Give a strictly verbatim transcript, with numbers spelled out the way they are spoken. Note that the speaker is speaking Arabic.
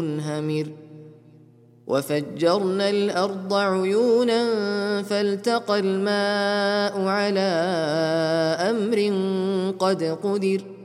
منهمر وفجرنا الأرض عيونا فالتقى الماء على أمر قد قدر